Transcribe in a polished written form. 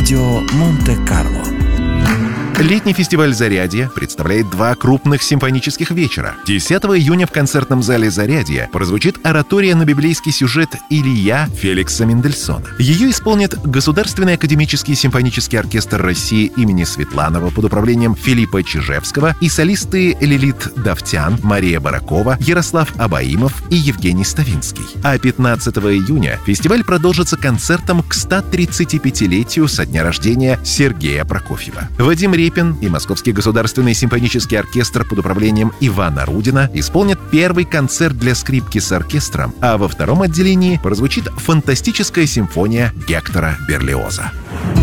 Радио Монте-Карло. Летний фестиваль «Зарядье» представляет два крупных симфонических вечера. 10 июня в концертном зале «Зарядье» прозвучит оратория на библейский сюжет «Илия» Феликса Мендельсона. Ее исполнят Государственный академический симфонический оркестр России имени Светланова под управлением Филиппа Чижевского и солисты Лилит Давтян, Мария Баракова, Ярослав Абаимов и Евгений Ставинский. А 15 июня фестиваль продолжится концертом к 135-летию со дня рождения Сергея Прокофьева. Вадим Репин и Московский государственный симфонический оркестр под управлением Ивана Рудина исполнят первый концерт для скрипки с оркестром, а во втором отделении прозвучит фантастическая симфония Гектора Берлиоза.